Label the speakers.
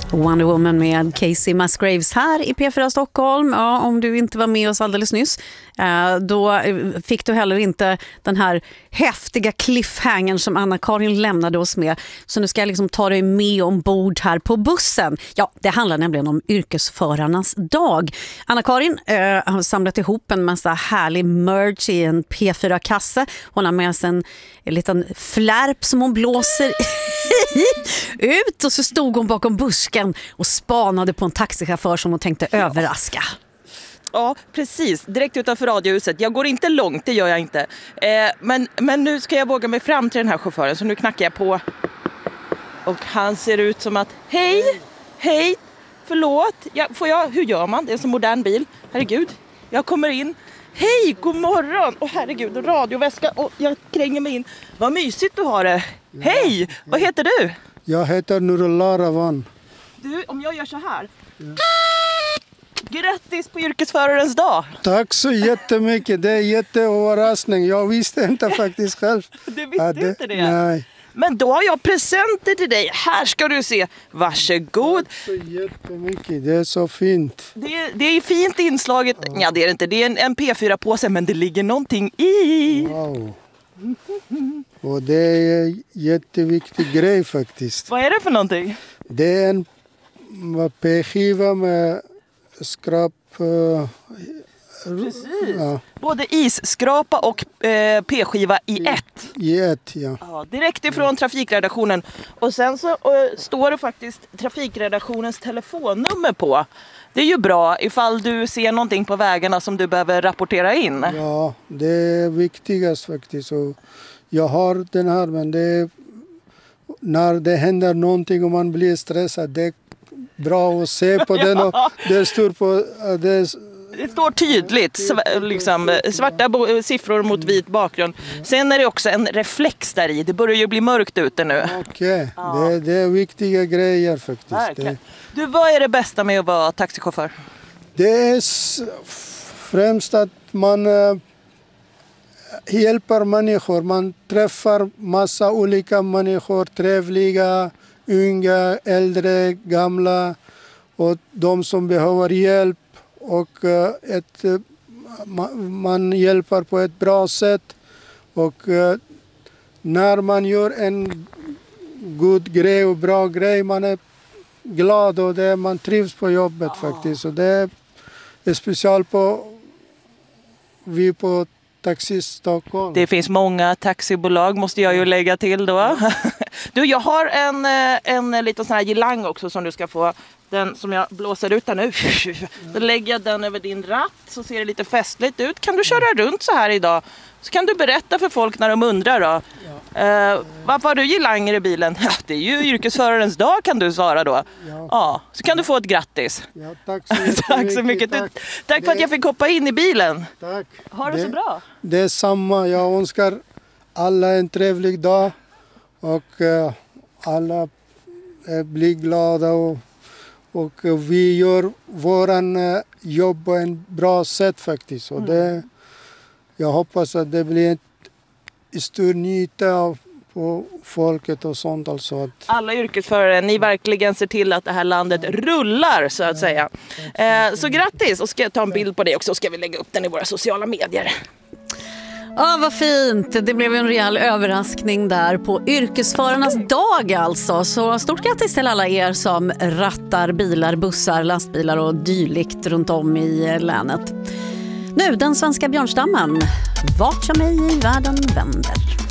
Speaker 1: Wonder Woman med Casey Musgraves här i P4 Stockholm. Ja, om du inte var med oss alldeles nyss, då fick du heller inte den här häftiga cliffhangern som Anna-Karin lämnade oss med. Så nu ska jag liksom ta dig med ombord här på bussen. Ja, det handlar nämligen om yrkesförarnas dag. Anna-Karin har samlat ihop en massa härlig merch i en P4-kasse. Hon har med sig en liten flärp som hon blåser ut, och så stod hon bakom busken och spanade på en taxichaufför som hon tänkte överraska.
Speaker 2: Ja, precis. Direkt utanför radiohuset. Jag går inte långt, det gör jag inte. Men nu ska jag våga mig fram till den här chauffören, så nu knackar jag på. Och han ser ut som att, hej, förlåt. Hur gör man? Det är en så modern bil. Herregud, jag kommer in. Hej, god morgon. Herregud, radioväska. Jag kränger mig in. Vad mysigt du har det. Ja. Hej, vad heter du?
Speaker 3: Jag heter Nurullah Ravan.
Speaker 2: Du, om jag gör så här. Ja. Grattis på yrkesförarens dag.
Speaker 3: Tack så jättemycket. Det är jätteöverraskning. Jag visste inte faktiskt själv.
Speaker 2: Du visste inte det?
Speaker 3: Nej.
Speaker 2: Men då har jag presenter till dig. Här ska du se. Varsågod.
Speaker 3: Tack så jättemycket. Det är så fint.
Speaker 2: Det är fint inslaget. Ja, det är det inte. Det är en P4-påse, men det ligger någonting i.
Speaker 3: Wow. Och det är en jätteviktig grej faktiskt.
Speaker 2: Vad är det för någonting?
Speaker 3: Det är en p-skiva med skrap.
Speaker 2: Precis.
Speaker 3: Ja.
Speaker 2: Både isskrapa och p-skiva i ett.
Speaker 3: I ett, ja.
Speaker 2: Ja, direkt ifrån trafikredaktionen. Och sen så står det faktiskt trafikredaktionens telefonnummer på. Det är ju bra ifall du ser någonting på vägarna som du behöver rapportera in.
Speaker 3: Ja, det är viktigast faktiskt. Och jag har den här, men när det händer någonting och man blir stressad, det är bra att se på den. Och det står på...
Speaker 2: Det står tydligt, liksom, svarta siffror mot vit bakgrund. Sen är det också en reflex där i. Det börjar ju bli mörkt ute nu.
Speaker 3: Okej. Det är viktiga grejer faktiskt.
Speaker 2: Du, vad är det bästa med att vara taxichaufför?
Speaker 3: Det är främst att man hjälper människor. Man träffar massa olika människor. Trevliga, unga, äldre, gamla. Och de som behöver hjälp. Och man hjälper på ett bra sätt. Och när man gör en god grej och bra grej, man är glad och man trivs på jobbet faktiskt. Och det är speciellt vi på Taxi Stockholm.
Speaker 2: Det finns många taxibolag, måste jag ju lägga till då. Du, jag har en liten sån här girlang också som du ska få. Den som jag blåser ut här nu. Då lägger jag den över din ratt, så ser det lite festligt ut. Kan du köra runt så här idag? Så kan du berätta för folk när de undrar då. Varför har du girlanger i bilen? Ja, det är ju yrkesförarens dag, kan du svara då. Ja, så kan du få ett grattis.
Speaker 3: Ja, tack så mycket.
Speaker 2: Tack så mycket. Tack för att jag fick hoppa in i bilen.
Speaker 3: Tack.
Speaker 2: Har du så bra?
Speaker 3: Det är samma. Jag önskar alla en trevlig dag. Och alla blir glada och vi gör våran jobb på en bra sätt faktiskt. Och jag hoppas att det blir en stor nytta på folket och sånt. Alltså att...
Speaker 2: Alla yrkesförare, ni verkligen ser till att det här landet rullar, så att säga. Så grattis, och ska jag ta en bild på det också, ska vi lägga upp den i våra sociala medier.
Speaker 1: Vad fint. Det blev en rejäl överraskning där på yrkesförarnas dag alltså. Så stort grattis till alla er som rattar bilar, bussar, lastbilar och dylikt runt om i länet. Nu den svenska björnstammen. Vart som ej i världen vänder.